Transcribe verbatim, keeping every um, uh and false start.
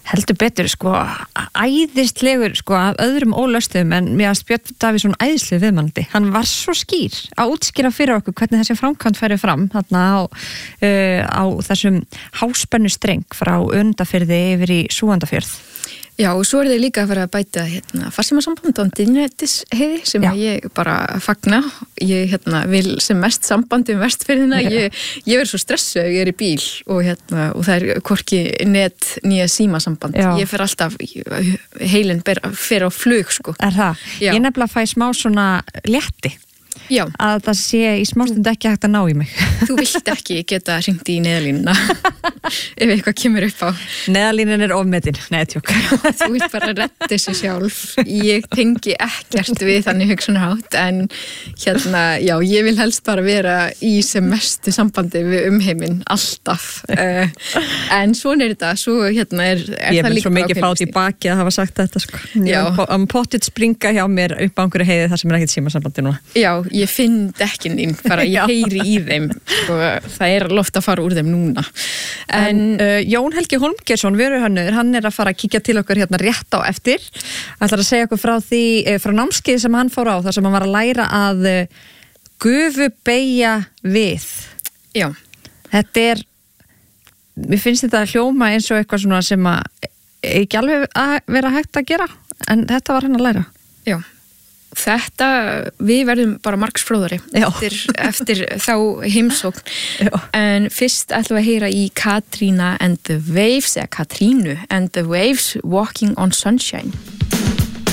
Heldur betur, sko, æðislegur, sko, af öðrum ólöstum, en mér að Björn Davíðsson æðislegur viðmælandi. Hann var svo skýr að útskýra fyrir okkur hvernig þessi framkvæmd færi fram þarna á, uh, á þessum háspennu streng frá Önundarfirði yfir í Súgandafjörð. Já, og svo er þið líka að fara að bæta hérna, farsímasamband á Dynjætisheiði sem ég bara fagna. Ég hérna, vil sem mest sambandi um Vestfirðina. Ég, ég er svo stressuð ef ég er í bíl og, hérna, og það er hvorki net nýja símasamband. Já. Ég fer alltaf, heilin fer á flug, sko. Er það? Já. Ég nefnilega fæ smá svona létti. Já. Að það sé í smástund ekki hægt að ná í mig. Þú vilt ekki geta hringt í neðalínuna ef eitthvað kemur upp á. Neðalínan er ofmetin, neðtjók. Þú vilt bara redda þessu sjálf. Ég tengi ekkert við þannig hugsunarhátt, en hérna, já, ég vil helst bara vera í sem mestu sambandi við umheiminn, alltaf. Uh, en svona er þetta, svo hérna er, er ég það líka. Ég er svo mikið fát í baki að hafa sagt þetta, sko. Já. Ég pottit springa hjá mér upp á einhverju heiði þar sem er ekkert símasambandi núna. Já, ég finn dekkin þín, bara ég heyri í þeim og það er loft að fara úr þeim núna. En, en uh, Jón Helgi Hólmgeirsson, vöruhönnuður, hann er að fara að kíkja til okkur hérna rétt á eftir. Ætlar að segja okkur frá því, frá námskeið sem hann fór á, þar sem hann var að læra að gufubeygja við. Já. Þetta er, mér finnst þetta að hljóma eins og eitthvað svona sem að ekki alveg að vera hægt að gera, en þetta var hann að læra. Já. Þetta, við verðum bara margsfróðari eftir, eftir þá heimsókn. Já. En fyrst ætlum við að heyra í Katrina and the Waves, eða Katrínu and the Waves, Walking on Sunshine.